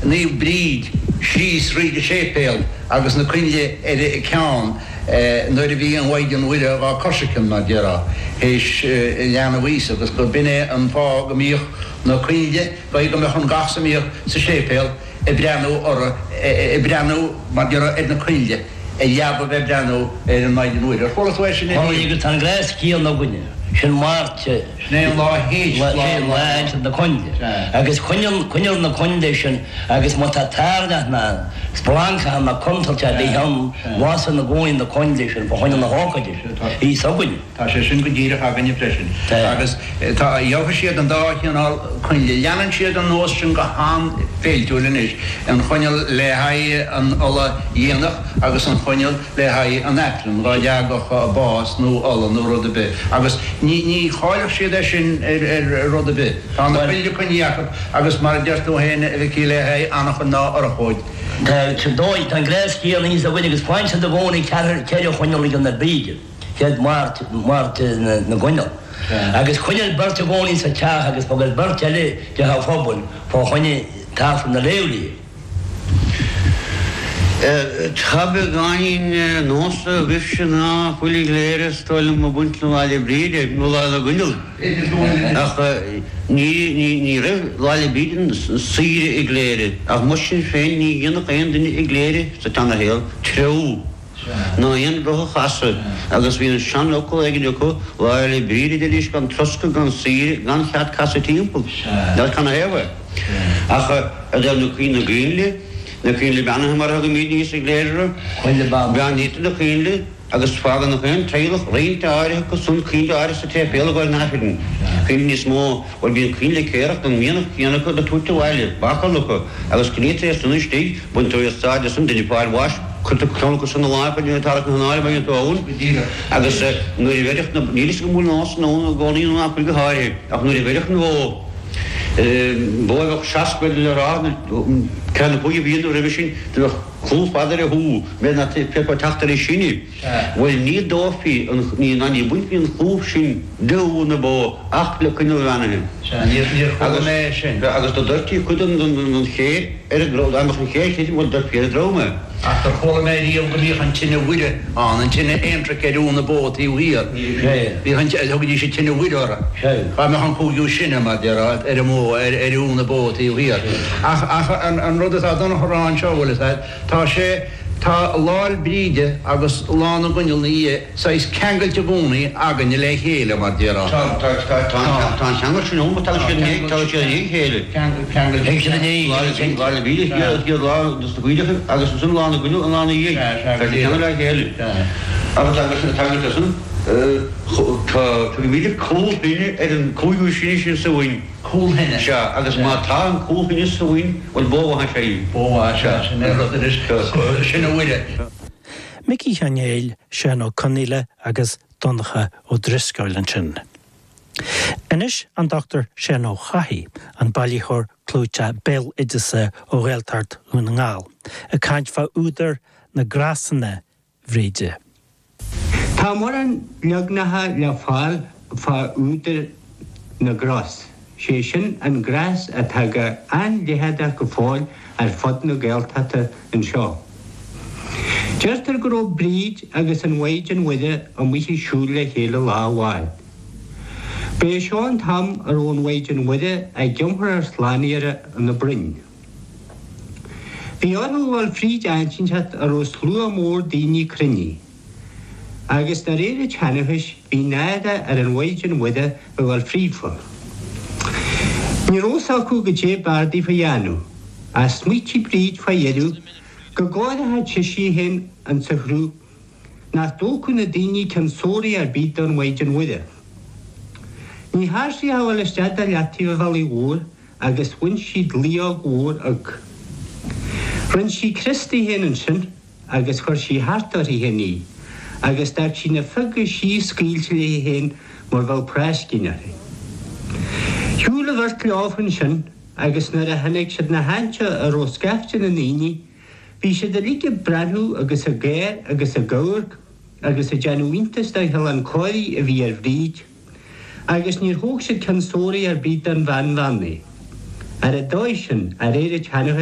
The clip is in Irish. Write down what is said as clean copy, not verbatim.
ní bríd síos ríide sépéal agus na cuinle ceann nuair a bhí an bhaid an bhuiile bhá cosicin na deará héis leanana víos agus go bine an fá go míoch na cuinle go go me chun gasa míoch sa sépéal i breanú mar deará na cuinle Jabba bheith breanú an maidin bhuiile. Fólas bhaid sin í go tan gréas cíal na gine. Sin máte Snéil lá héis láid na conde. Agus cuineal na conde sin agus má tá táirne na splanca na contalte dí ham mása na ggóin na conde sin fa chuine na hácaide í saguine. Tá sé sin go ddíire a ganne freisin. Agus tá dheocha siad an dáchéanál chuine leanan siad an nós sin go hán féiltúlin is an chuineal léthaí an ola dhéanach agus an chuineal léthaí an eplin rá deagacha a bás nó ola nó rud a bit. Agus ní cháileh siad sin rud a bit. Tá na bhfuil chuineachach agus mar deirtú héine a bhí léthaí annach an ná ar a chuid. Tá dóid an gréas cíal níos a bhuiine agus fáinte do bhóna ceir chuineal gan na bríide. Cead mát na gcuineal. Agus chuineal barte bhónaí sa teach agus bogad barte le de ha fóbal fá chuine táfra na léolaí. Tchabe gáin nósa bhíse ná chuilí léire stáilm a buintla bháile bríide nóla na gcuineal. Ach ní raibh bháile bríide síre ag léire ach mu sin féin ní dhéanach aon duine ag léire sa tana héal treú. No aon brocha chasa agus bhí an sean local ag deocha bháile bríide de lís gan trosca gan síre gan chead casa timppla. Dal canna éha. Ach a dal na cuí na gríonla na cuionla beanna mar go míad níos ag léire bean níta na cuionla agus fágan na chuin tréilech réinte áirithe go sun cuionla áirithe sa tépéal gáil náfidin. Cuionla níos mó bhil bhíon cuionla céireach an mianach cíanach na túta bháile bacalacha agus cnéta éis na stíigh buin tú stáide san duine páil bháis chuta cloncha san na láipaid na tála na náir bain tóún agus nuair bhéireach na nílis go múl nás nó a gánaí nó apil go háir ach nuair bhéireach na bhó bóigh seaascuil le rá ceanna buí bhíonú raibh sin do chlúfadar a hú me na pepa tatar i sinne bhfuil ní dófií ní naní buintí an chlúf sin deú na bó ach le cuine bhanahe. Agus do dúirtíí chudan an ché ar amach an ché chéidir bhil dúir féad dróma. Ach tar chola mé díal go bhí an tinine bhuiide an tinine éontra ceú na bót í bhuiar. Bhí thugadí sé tinine bhuiideara. Ba me an cúgiú sinne mar dearrá ar mó arú na bót í bhuiar. Ach an rud atá donna chorán seo bhfuil tá sé tá láil bríide agus lána gcuineal na í sais ceangailte búnaí agan le chéile mar dearrá. Tá teangail sin ómba tal sé ní chéile. Láil bíide lá dus na bhuiide agus sun lána gcuineal an lána í teangail le chéile. Agus teangail san tá míidir cóilbíine ar an cúigú sinne sin sa bhain. Cúlhinne se agus má tá an cúlhinne sa bhain bhil bóha sé. Bóha se sinna bhuiide. Mickey Hanéil sin ó Coníile agus Donnacha ó Driscoilean sin. Inis an Dr. Sin ó Chaithí an bailíthóir clúte Bill Idisa ó Ghaeltart ún ngáil a caint fá údar na grasanna bhríide. Tá mar an leagnatha le fáil fá údar na gras. Sé sin an gras a tuga an léheadach go fáil ar fod na Gaeltachta an seo. Deirtar go raibh bríd agus an mhaid an uile an mhuiche siúil le chéile lá bháil. Bé seo an tam ar ón mhaid an uile ag giomthar ar sláníire an na brinn. Bhí ann bhfuil fríd ainsinthe ar os slua mór daoine crinne. Agus na réire teanachais bhí náda ar an mhaid an uile bhfuil fríomhfa. Ní rósá acu go dé bardaí fa dheanú, a smuotí bríd fa dhéadú go gáilethe tiisí hen an sa hrú nach dócha na daoine can sóirí ar bíd an mhaid an uile. Ní háirsí a bhfuil istead a leatíh bhelaí mhór agus bhain siad líag mhór ag. Rinn sí Christaí hen an sin agus chuir sí hartarí henní, agus dar sí na fuga sí scríilte le hen mar bhfuil preiscineartha. Thúla bhirt leáhann sin agus nar a hanig siad na hainte a róscafte na naoine, bhí siad a líge brethú agus a géir agus a gabhar agus a geanúintas de heil an cóirí a bhí ar bhríd, agus níor thóg siad cansóirí ar bíd an bhain bhannaí. Ar a dóid sin a réire teanachais